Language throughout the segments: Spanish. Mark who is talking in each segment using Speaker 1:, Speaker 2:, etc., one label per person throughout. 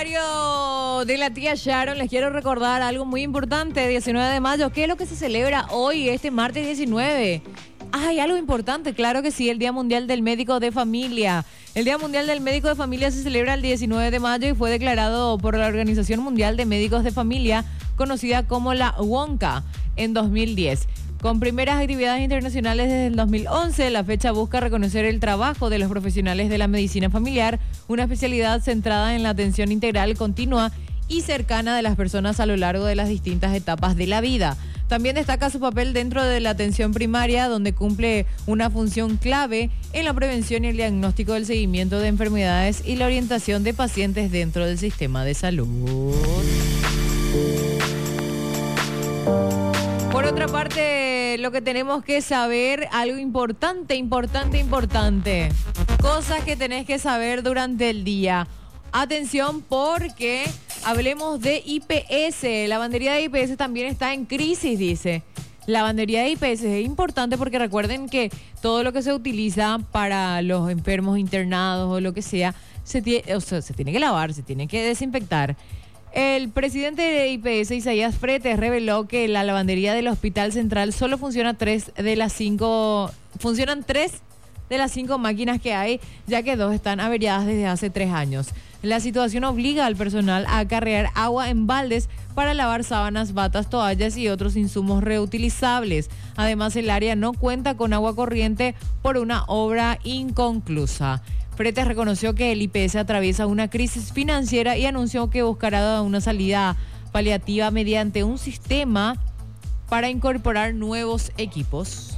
Speaker 1: aniversario de la tía Sharon, les quiero recordar algo muy importante, 19 de mayo. ¿Qué es lo que se celebra hoy, este martes 19? Hay algo importante, claro que sí, el Día Mundial del Médico de Familia. El Día Mundial del Médico de Familia se celebra el 19 de mayo y fue declarado por la Organización Mundial de Médicos de Familia, conocida como la WONCA, en 2010. Con primeras actividades internacionales desde el 2011, la fecha busca reconocer el trabajo de los profesionales de la medicina familiar, una especialidad centrada en la atención integral, continua y cercana de las personas a lo largo de las distintas etapas de la vida. También destaca su papel dentro de la atención primaria, donde cumple una función clave en la prevención y el diagnóstico del seguimiento de enfermedades y la orientación de pacientes dentro del sistema de salud. Por otra parte, lo que tenemos que saber, algo importante. Cosas que tenés que saber durante el día. Atención, porque hablemos de IPS. La lavandería de IPS también está en crisis, dice. La lavandería de IPS es importante porque recuerden que todo lo que se utiliza para los enfermos internados o lo que sea, se tiene que lavar, se tiene que desinfectar. El presidente de IPS, Isaías Fretes, reveló que la lavandería del Hospital Central solo funciona funcionan 3 de las 5 máquinas que hay, ya que 2 están averiadas desde hace 3 años. La situación obliga al personal a acarrear agua en baldes para lavar sábanas, batas, toallas y otros insumos reutilizables. Además, el área no cuenta con agua corriente por una obra inconclusa. Fretes reconoció que el IPS atraviesa una crisis financiera y anunció que buscará una salida paliativa mediante un sistema para incorporar nuevos equipos.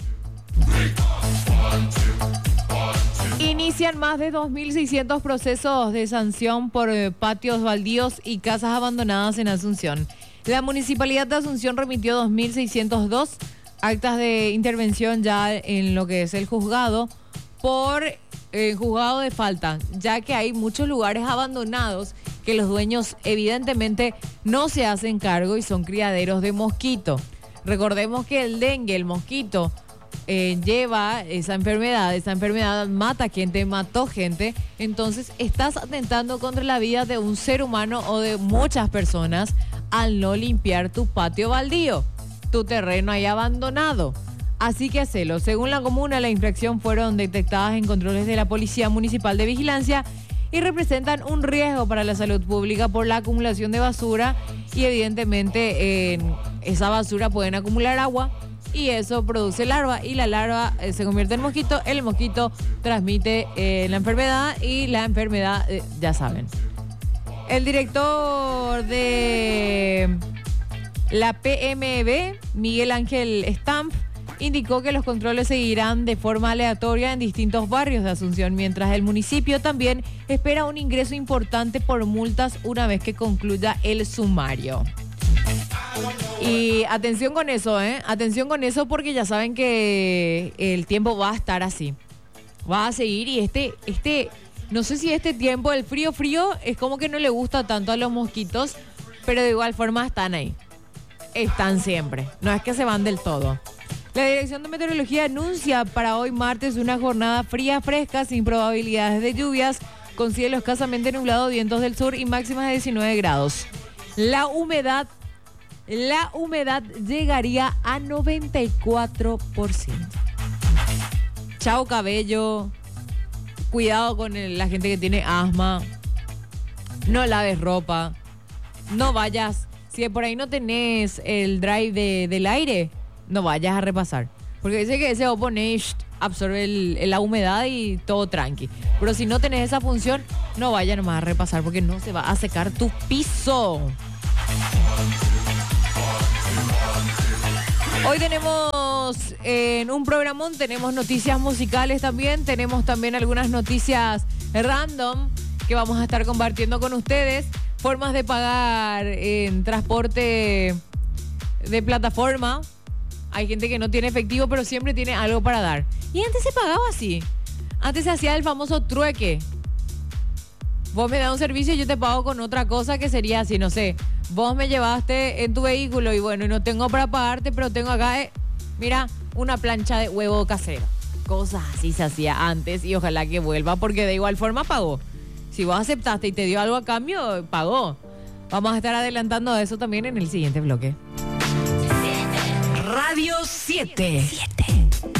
Speaker 1: Inician más de 2.600 procesos de sanción por patios baldíos y casas abandonadas en Asunción. La Municipalidad de Asunción remitió 2.602 actas de intervención ya en lo que es el juzgado por juzgado de falta, ya que hay muchos lugares abandonados que los dueños evidentemente no se hacen cargo y son criaderos de mosquito. Recordemos que el dengue, el mosquito, lleva esa enfermedad mata gente, mató gente, entonces estás atentando contra la vida de un ser humano o de muchas personas al no limpiar tu patio baldío, tu terreno ahí abandonado. Así que hacelo. Según la comuna, la infracción fueron detectadas en controles de la Policía Municipal de Vigilancia y representan un riesgo para la salud pública por la acumulación de basura y evidentemente en esa basura pueden acumular agua y eso produce larva y la larva se convierte en mosquito, el mosquito transmite la enfermedad y la enfermedad, ya saben. El director de la PMB, Miguel Ángel Stamp, indicó que los controles seguirán de forma aleatoria en distintos barrios de Asunción, mientras el municipio también espera un ingreso importante por multas una vez que concluya el sumario. Y atención con eso, atención con eso porque ya saben que el tiempo va a estar así. Va a seguir y no sé si este tiempo, el frío es como que no le gusta tanto a los mosquitos, pero de igual forma están ahí. Están siempre, no es que se van del todo. La Dirección de Meteorología anuncia para hoy martes una jornada fresca, sin probabilidades de lluvias, con cielo escasamente nublado, vientos del sur y máximas de 19 grados. La humedad llegaría a 94%. Chao cabello, cuidado con la gente que tiene asma, no laves ropa, no vayas, si por ahí no tenés el drive del aire, no vayas a repasar. Porque dice que ese Opone absorbe la humedad y todo tranqui. Pero si no tenés esa función, no vayas nomás a repasar porque no se va a secar tu piso. Hoy tenemos en un programón, tenemos noticias musicales también. Tenemos también algunas noticias random que vamos a estar compartiendo con ustedes. Formas de pagar en transporte de plataforma. Hay gente que no tiene efectivo, pero siempre tiene algo para dar. Y antes se pagaba así. Antes se hacía el famoso trueque. Vos me das un servicio y yo te pago con otra cosa que sería así, no sé. Vos me llevaste en tu vehículo y bueno, y no tengo para pagarte, pero tengo acá, mira, una plancha de huevo casero. Cosas así se hacía antes y ojalá que vuelva porque de igual forma pagó. Si vos aceptaste y te dio algo a cambio, pagó. Vamos a estar adelantando eso también en el siguiente bloque.
Speaker 2: Radio 7.